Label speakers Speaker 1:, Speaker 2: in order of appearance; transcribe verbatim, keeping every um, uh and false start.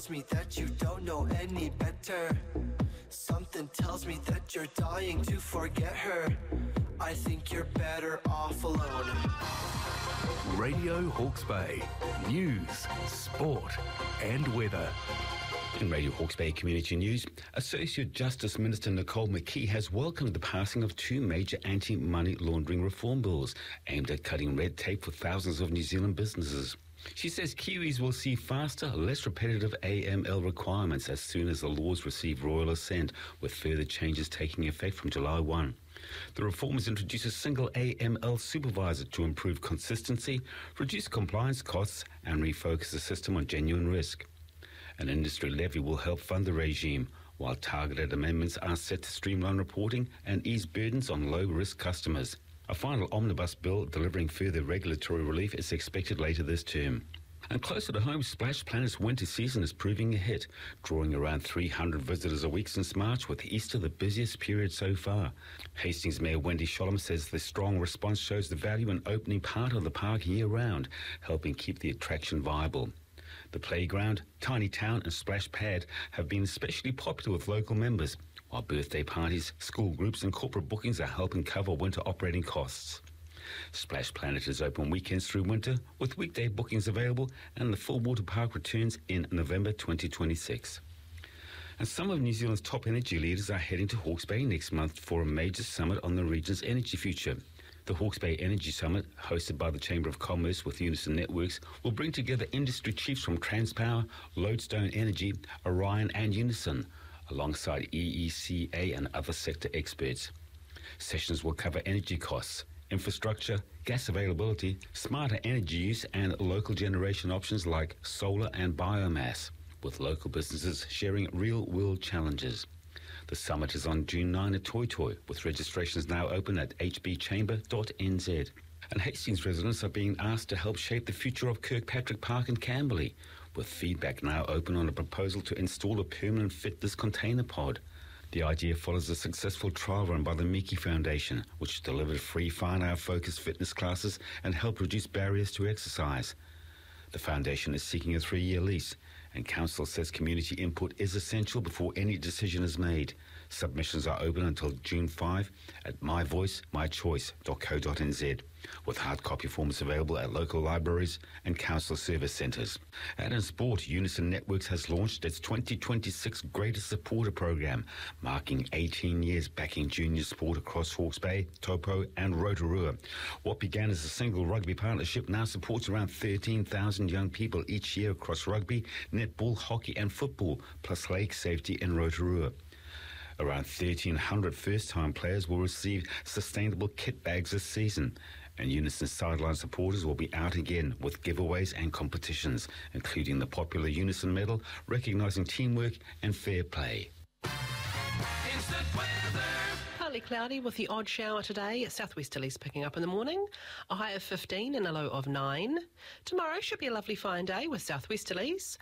Speaker 1: tells me that you don't know any better. Something tells me that you're dying to forget her. I think you're better off alone.
Speaker 2: Radio Hawke's Bay. News, sport and weather.
Speaker 3: In Radio Hawke's Bay Community News, Associate Justice Minister Nicole McKee has welcomed the passing of two major anti-money laundering reform bills aimed at cutting red tape for thousands of New Zealand businesses. She says Kiwis will see faster, less repetitive A M L requirements as soon as the laws receive royal assent, with further changes taking effect from July first. The reforms introduce a single A M L supervisor to improve consistency, reduce compliance costs and refocus the system on genuine risk. An industry levy will help fund the regime, while targeted amendments are set to streamline reporting and ease burdens on low-risk customers. A final omnibus bill delivering further regulatory relief is expected later this term. And closer to home, Splash Planet's winter season is proving a hit, drawing around three hundred visitors a week since March, with Easter the busiest period so far. Hastings Mayor Wendy Sholem says the strong response shows the value in opening part of the park year-round, helping keep the attraction viable. The playground, tiny town and splash pad have been especially popular with local members, while birthday parties, school groups and corporate bookings are helping cover winter operating costs. Splash Planet is open weekends through winter, with weekday bookings available, and the full water park returns in November twenty twenty-six. And some of New Zealand's top energy leaders are heading to Hawke's Bay next month for a major summit on the region's energy future. The Hawke's Bay Energy Summit, hosted by the Chamber of Commerce with Unison Networks, will bring together industry chiefs from Transpower, Lodestone Energy, Orion and Unison, alongside E E C A and other sector experts. Sessions will cover energy costs, infrastructure, gas availability, smarter energy use and local generation options like solar and biomass, with local businesses sharing real-world challenges. The summit is on June ninth at Toi Toi, with registrations now open at h b chamber dot n z. And Hastings residents are being asked to help shape the future of Kirkpatrick Park in Camberley, with feedback now open on a proposal to install a permanent fitness container pod. The idea follows a successful trial run by the Miki Foundation, which delivered free whānau-focused fitness classes and helped reduce barriers to exercise. The foundation is seeking a three-year lease, and Council says community input is essential before any decision is made. Submissions are open until June fifth at my voice my choice dot co dot n z, with hard copy forms available at local libraries and council service centres. And in sport, Unison Networks has launched its twenty twenty-six Greatest Supporter Programme, marking eighteen years backing junior sport across Hawke's Bay, Taupo and Rotorua. What began as a single rugby partnership now supports around thirteen thousand young people each year across rugby, netball, hockey and football, plus lake safety in Rotorua. Around thirteen hundred first-time players will receive sustainable kit bags this season, and Unison sideline supporters will be out again with giveaways and competitions, including the popular Unison Medal, recognising teamwork and fair play.
Speaker 4: Instant weather.
Speaker 5: Partly cloudy with the odd shower today. Southwesterlies picking up in the morning. A high of fifteen and a low of nine. Tomorrow should be a lovely fine day with southwesterlies.